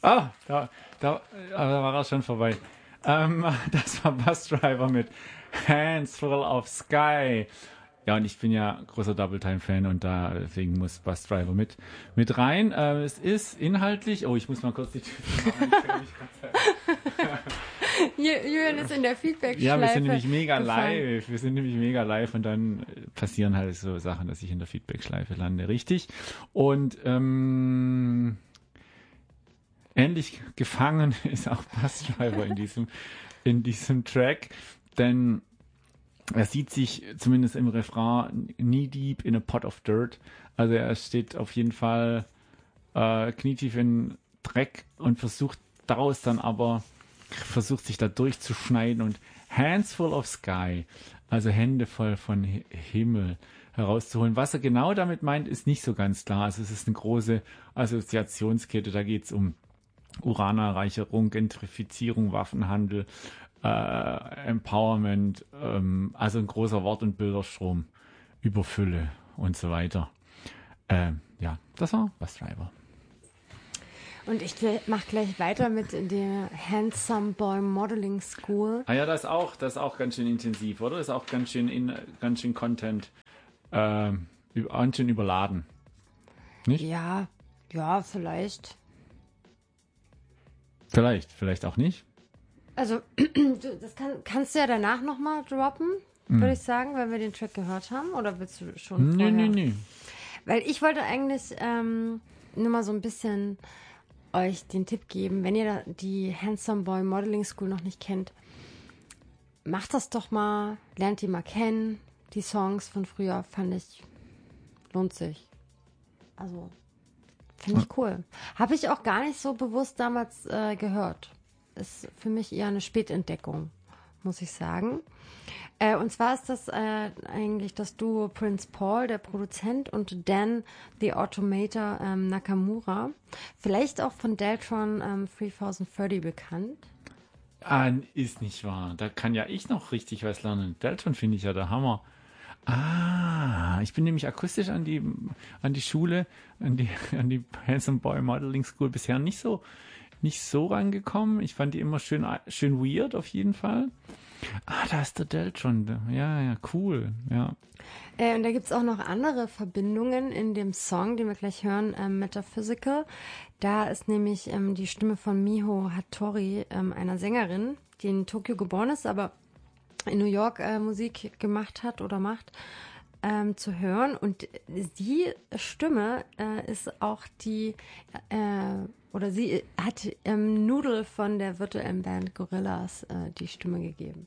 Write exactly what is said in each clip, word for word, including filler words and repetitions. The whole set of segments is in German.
Ah, da, da, da war er schon vorbei. Ähm, das war Bus Driver mit Hands Full of Sky. Ja, und ich bin ja großer Double-Time-Fan und da deswegen muss Bus Driver mit, mit rein. Äh, es ist inhaltlich... Oh, ich muss mal kurz die Tür machen. Julian ist in der Feedback-Schleife. Ja, wir sind nämlich mega gefallen. live. Wir sind nämlich mega live und dann passieren halt so Sachen, dass ich in der Feedback-Schleife lande. Richtig. Und ähm, ähnlich gefangen ist auch Bus Driver in diesem, in diesem Track. Denn er sieht sich zumindest im Refrain knee deep in a pot of dirt. Also er steht auf jeden Fall äh, knietief in Dreck und versucht daraus dann aber, versucht sich da durchzuschneiden und hands full of sky, also Hände voll von H- Himmel herauszuholen. Was er genau damit meint, ist nicht so ganz klar. Also es ist eine große Assoziationskette, da geht es um Uranerreicherung, Gentrifizierung, Waffenhandel, äh, Empowerment, ähm, also ein großer Wort- und Bilderstrom über Fülle und so weiter. Ähm, ja, das war Bus Driver. Und ich mache gleich weiter mit der Handsome Boy Modeling School. Ah ja, das auch, das ist auch ganz schön intensiv, oder? Das ist auch ganz schön in, ganz schön Content, ähm, ganz schön überladen. Nicht? Ja, ja, vielleicht. Vielleicht, vielleicht auch nicht. Also, du, das kann, kannst du ja danach nochmal droppen, Mhm. würde ich sagen, wenn wir den Track gehört haben. Oder willst du schon Nee, vorher? nee, nee. Weil ich wollte eigentlich ähm, nur mal so ein bisschen euch den Tipp geben, wenn ihr da die Handsome Boy Modeling School noch nicht kennt, macht das doch mal, lernt die mal kennen. Die Songs von früher fand ich, lohnt sich. Also, finde ich cool. Habe ich auch gar nicht so bewusst damals äh, gehört. Ist für mich eher eine Spätentdeckung, muss ich sagen. Äh, und zwar ist das äh, eigentlich das Duo Prince Paul, der Produzent, und Dan, the Automator ähm, Nakamura. Vielleicht auch von Deltron ähm, dreitausend dreißig bekannt. Ah, ist nicht wahr. Da kann ja ich noch richtig was lernen. Delton finde ich ja der Hammer. Ah, ich bin nämlich akustisch an die, an die Schule, an die, an die Handsome Boy Modeling School bisher nicht so, nicht so rangekommen. Ich fand die immer schön, schön weird auf jeden Fall. Ah, da ist der Deltron. Ja, ja, cool. Ja. Äh, und da gibt es auch noch andere Verbindungen in dem Song, den wir gleich hören, ähm, Metaphysical. Da ist nämlich ähm, die Stimme von Miho Hattori, ähm, einer Sängerin, die in Tokio geboren ist, aber in New York äh, Musik gemacht hat oder macht, ähm, zu hören. Und die Stimme äh, ist auch die, äh, oder sie hat ähm, Noodle von der virtuellen Band Gorillaz äh, die Stimme gegeben.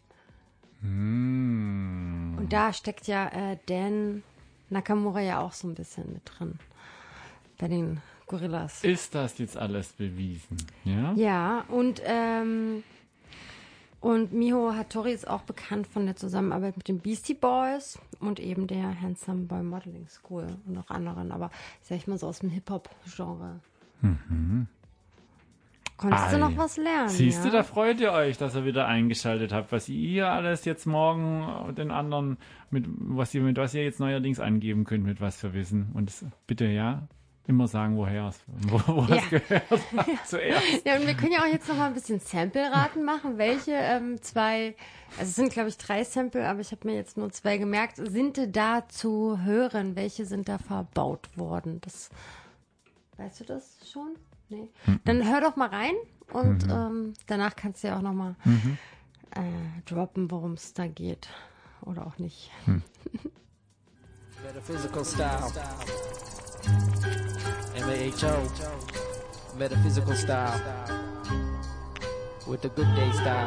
Mm. Und da steckt ja äh, Dan Nakamura ja auch so ein bisschen mit drin. Bei den Gorillaz. Ist das jetzt alles bewiesen? Ja? Ja, und ähm, und Miho Hattori ist auch bekannt von der Zusammenarbeit mit den Beastie Boys und eben der Handsome Boy Modeling School und noch anderen, aber sag ich mal so aus dem Hip-Hop-Genre. Mhm. Konntest Ei. du noch was lernen? Siehst ja? du, da freut ihr euch, dass ihr wieder eingeschaltet habt, was ihr alles jetzt morgen den anderen, mit was ihr, mit was ihr jetzt neuerdings angeben könnt, mit was für Wissen. Und das, bitte, ja, immer sagen, woher es, wo, wo Ja. es gehört habt zuerst. Ja, und wir können ja auch jetzt noch mal ein bisschen Sample-Raten machen. Welche ähm, zwei, also es sind glaube ich drei Sample, aber ich habe mir jetzt nur zwei gemerkt, sind da zu hören? Welche sind da verbaut worden? Das, weißt du das schon? Nee. Mhm. Dann hör doch mal rein und Mhm. ähm, danach kannst du ja auch noch mal Mhm. äh, droppen, worum es da geht. Oder auch nicht. Metaphysical style. M A H O. Metaphysical style. With the good day style.